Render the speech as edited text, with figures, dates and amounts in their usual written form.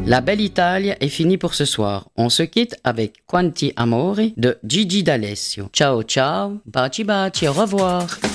La belle Italia est finie pour ce soir. On se quitte avec Quanti Amori de Gigi D'Alessio. Ciao ciao, baci baci, au revoir.